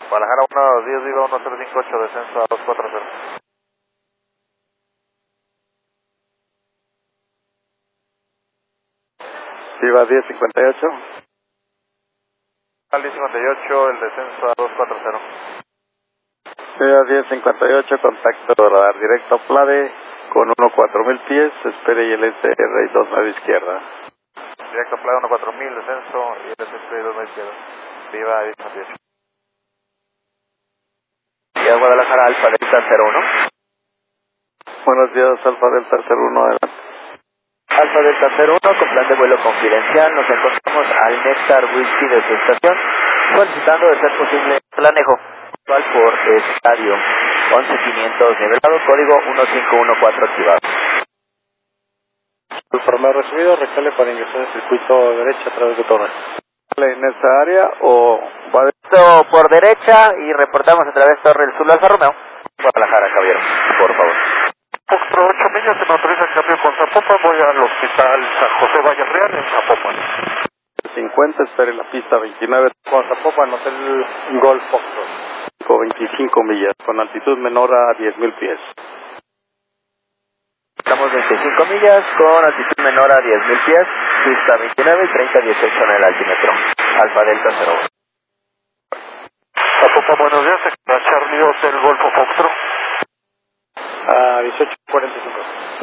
Guadalajara 1-10 Viva 1058, descenso a 240. Viva 1058. Al 1058, el descenso a 240. Viva 1058, contacto radar directo Plade con 14000 pies, espere y LSR y 29 izquierda. Directo Plade 14000, descenso y LSR y 29 izquierda. Viva 1058. Y a Guadalajara Alfa Delta 01. Buenos días, Alfa Delta 01, adelante. Alfa Delta 01, con plan de vuelo confidencial, nos encontramos al Nectar Whisky de su estación, solicitando de ser posible planejo actual por estadio 11500 nivelado, código 1514 activado. Informe recibido, recale para ingresar al circuito derecha a través de torre. ¿En esta área o va de... Por derecha y reportamos a través de Torre del Sur Alfa Romeo. Guadalajara, caballero, por favor. Foxtrot 8 millas, se me autoriza el cambio con Zapopan, voy al hospital San José Valles Real en Zapopan. 50, espere la pista 29 con Zapopan, Hotel Golf Foxtrot. 25 millas, con altitud menor a 10,000 pies. Estamos 25 millas con altitud menor a 10,000 pies, pista 29 y 30-18 en el altímetro. Alfa Delta 01. Zapopan, buenos días, está Charlie Hotel Golfo Foxtrot. A 18:45.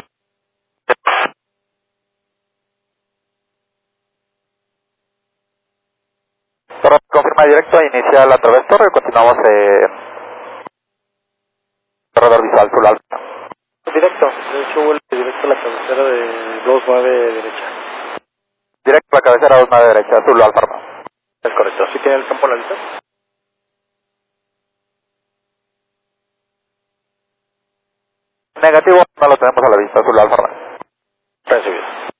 Torre confirma directo, inicial a través torre, continuamos corredor visual Sur Alfa. Directo, de hecho vuelve directo a la cabecera de 29 derecha. Directo a la cabecera 29 derecha, Sur Alfa. Es correcto, ¿sí tiene el campo a la vista? Negativo, no lo tenemos a la vista, Sur Alfa. Recibido.